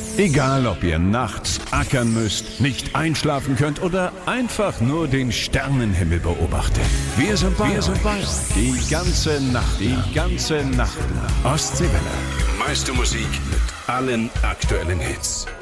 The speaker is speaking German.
Egal, ob ihr nachts ackern müsst, nicht einschlafen könnt oder einfach nur den Sternenhimmel beobachtet. Wir sind bei euch. Die ganze Nacht. Ostseewelle. Meiste Musik mit allen aktuellen Hits.